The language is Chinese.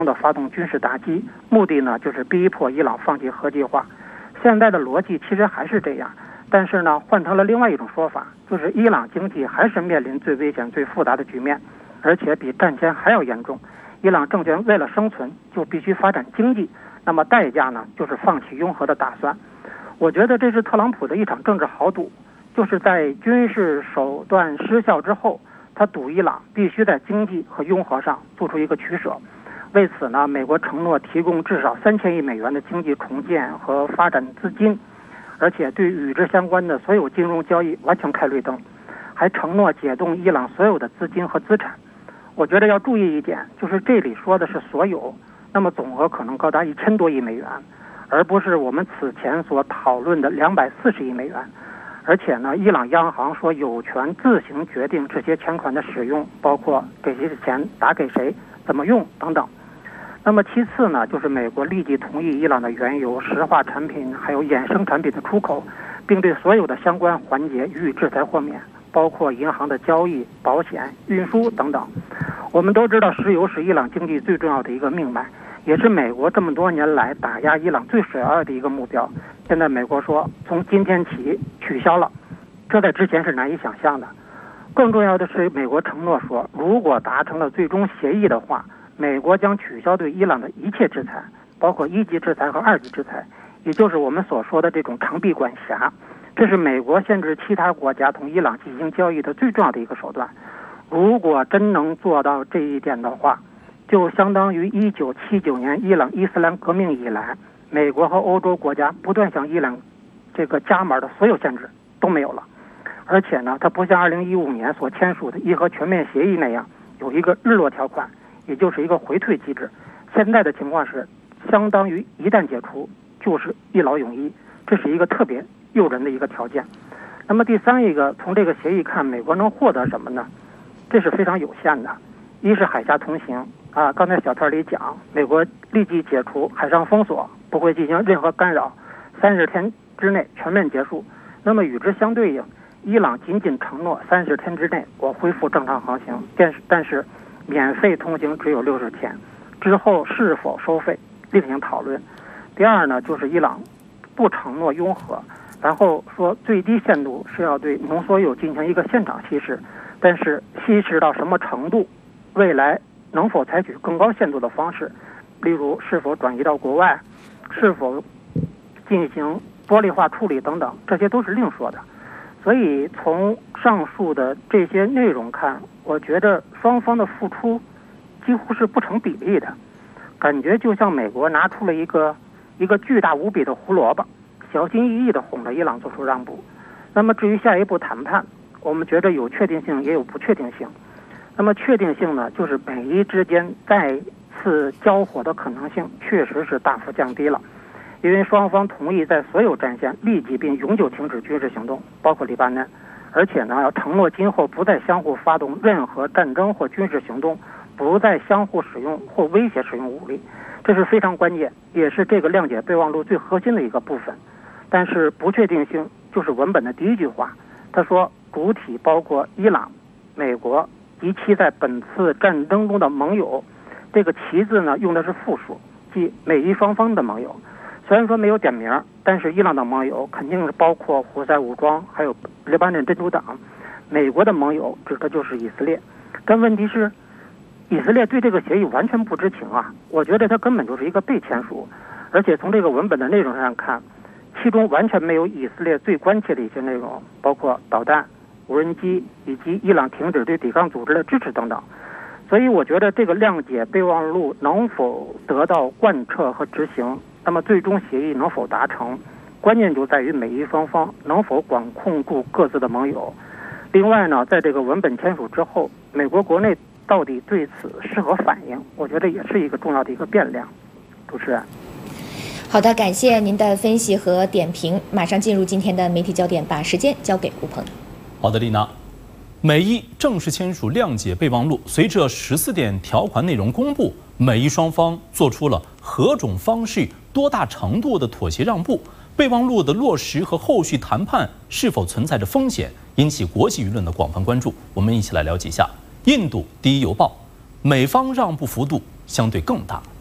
的发动军事打击，目的呢就是逼迫伊朗放弃核计划。现在的逻辑其实还是这样，但是呢换成了另外一种说法，就是伊朗经济还是面临最危险、最复杂的局面，而且比战前还要严重。伊朗政权为了生存就必须发展经济，那么代价呢就是放弃拥核的打算。我觉得这是特朗普的一场政治豪赌，就是在军事手段失效之后，他赌伊朗必须在经济和拥核上做出一个取舍。为此呢，美国承诺提供至少3000亿美元的经济重建和发展资金，而且对与之相关的所有金融交易完全开绿灯，还承诺解冻伊朗所有的资金和资产。我觉得要注意一点，就是这里说的是所有，那么总额可能高达1000多亿美元，而不是我们此前所讨论的240亿美元。而且呢，伊朗央行说有权自行决定这些钱款的使用，包括给谁的钱打给谁、怎么用等等。那么其次呢，就是美国立即同意伊朗的原油、石化产品还有衍生产品的出口，并对所有的相关环节予以制裁豁免，包括银行的交易、保险、运输等等。我们都知道，石油是伊朗经济最重要的一个命脉，也是美国这么多年来打压伊朗最首要的一个目标。现在美国说从今天起取消了，这在之前是难以想象的。更重要的是，美国承诺说，如果达成了最终协议的话，美国将取消对伊朗的一切制裁，包括1级制裁和2级制裁，也就是我们所说的这种长臂管辖。这是美国限制其他国家同伊朗进行交易的最重要的一个手段。如果真能做到这一点的话，就相当于1979年伊朗伊斯兰革命以来，美国和欧洲国家不断向伊朗这个加码的所有限制都没有了。而且呢，它不像2015年所签署的伊核全面协议那样有一个日落条款，也就是一个回退机制。现在的情况是，相当于一旦解除就是一劳永逸，这是一个特别诱人的一个条件。那么第三一个，从这个协议看，美国能获得什么呢？这是非常有限的。一是海峡通行啊，刚才小片里讲，美国立即解除海上封锁，不会进行任何干扰，30天之内全面结束。那么与之相对应，伊朗仅仅承诺30天之内我恢复正常航行，但是免费通行只有60天，之后是否收费另行讨论。第二呢，就是伊朗不承诺拥核，然后说最低限度是要对浓缩铀进行一个现场稀释，但是稀释到什么程度，未来能否采取更高限度的方式，例如是否转移到国外，是否进行玻璃化处理等等，这些都是另说的。所以从上述的这些内容看，我觉得双方的付出几乎是不成比例的，感觉就像美国拿出了一个巨大无比的胡萝卜，小心翼翼地哄着伊朗做出让步。那么至于下一步谈判，我们觉得有确定性也有不确定性。那么确定性呢，就是美伊之间再次交火的可能性确实是大幅降低了，因为双方同意在所有战线立即并永久停止军事行动，包括黎巴嫩，而且呢要承诺今后不再相互发动任何战争或军事行动，不再相互使用或威胁使用武力，这是非常关键，也是这个谅解备忘录最核心的一个部分。但是不确定性就是文本的第一句话，他说主体包括伊朗、美国及其在本次战争中的盟友，这个其字呢用的是复数，即美伊双方的盟友。虽然说没有点名，但是伊朗的盟友肯定是包括胡塞武装，还有黎巴嫩真主党。美国的盟友指的就是以色列。但问题是，以色列对这个协议完全不知情啊！我觉得它根本就是一个被签署，而且从这个文本的内容上看，其中完全没有以色列最关切的一些内容，包括导弹、无人机以及伊朗停止对抵抗组织的支持等等。所以我觉得这个谅解备忘录能否得到贯彻和执行，那么最终协议能否达成，关键就在于美伊双方能否管控住各自的盟友。另外呢，在这个文本签署之后，美国国内到底对此是何反应，我觉得也是一个重要的一个变量。主持人。 好的，感谢您的分析和点评。马上进入今天的媒体焦点，把时间交给吴鹏。 好的，丽娜。美伊正式签署谅解备忘录，随着14点条款内容公布，美伊双方做出了何种方式、多大程度的妥协让步？备忘录的落实和后续谈判是否存在着风险，引起国际舆论的广泛关注。我们一起来了解一下。印度第一邮报， 美方让步幅度相对更大。